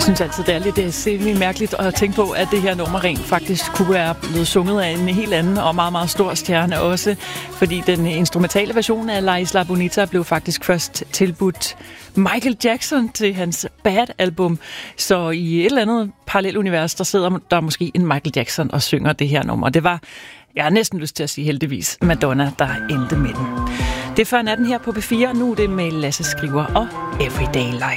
synes altid, det er lidt semi-mærkeligt at tænke på, at det her nummer rent faktisk kunne være blevet sunget af en helt anden og meget, meget stor stjerne også, fordi den instrumentale version af La Isla Bonita blev faktisk først tilbudt Michael Jackson til hans Bad-album. Så i et eller andet parallelunivers, der sidder der måske en Michael Jackson og synger det her nummer. Det var, jeg har næsten lyst til at sige heldigvis, Madonna, der endte med den. Det er før natten her på P4, nu er det med Lasse Skriver og Everyday Life.